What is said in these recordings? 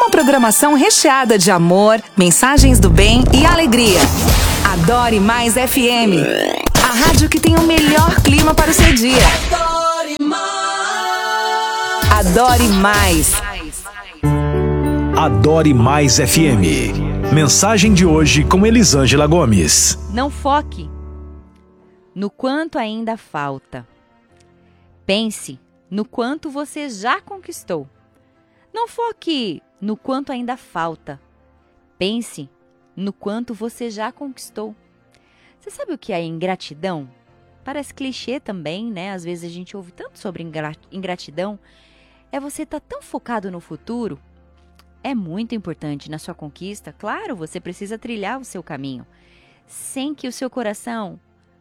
Uma programação recheada de amor, mensagens do bem e alegria. Adore Mais FM. A rádio que tem o melhor clima para o seu dia. Adore Mais. Adore Mais FM. Mensagem de hoje com Elisângela Gomes. Não foque no quanto ainda falta. Pense no quanto você já conquistou. Não foque no quanto ainda falta. Pense no quanto você já conquistou. Você sabe o que é ingratidão? Parece clichê também, né? Às vezes a gente ouve tanto sobre ingratidão. É você estar tão focado no futuro. É muito importante na sua conquista. Claro, você precisa trilhar o seu caminho, sem que o seu coração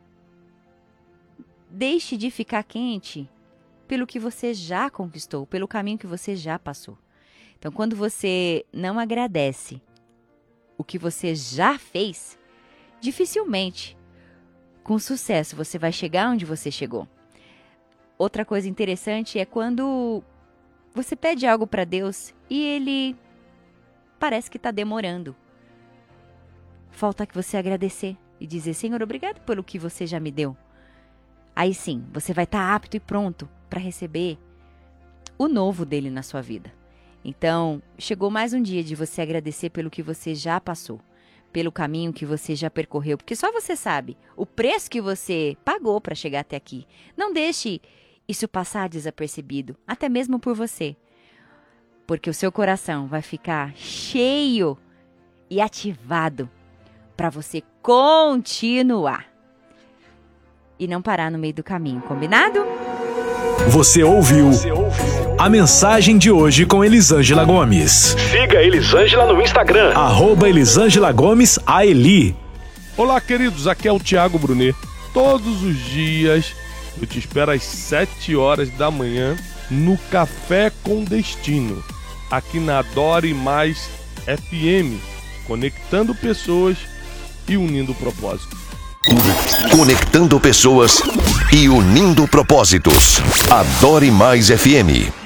deixe de ficar quente pelo que você já conquistou, pelo caminho que você já passou. Então, quando você não agradece o que você já fez, dificilmente, com sucesso, você vai chegar onde você chegou. Outra coisa interessante é quando você pede algo para Deus e Ele parece que está demorando. Falta que você agradecer e dizer: Senhor, obrigado pelo que você já me deu. Aí sim, você vai estar apto e pronto para receber o novo dele na sua vida. Então, chegou mais um dia de você agradecer pelo que você já passou, pelo caminho que você já percorreu, porque só você sabe o preço que você pagou para chegar até aqui. Não deixe isso passar desapercebido, até mesmo por você, porque o seu coração vai ficar cheio e ativado para você continuar e não parar no meio do caminho, combinado? Você ouviu a mensagem de hoje com Elisângela Gomes. Siga a Elisângela no Instagram, @Elisângela Gomes AELI. Olá, queridos, aqui é o Thiago Brunet. Todos os dias eu te espero às 7 horas da manhã no Café com Destino, aqui na Adore Mais FM, conectando pessoas e unindo propósitos. Conectando pessoas e unindo propósitos. Adore Mais FM.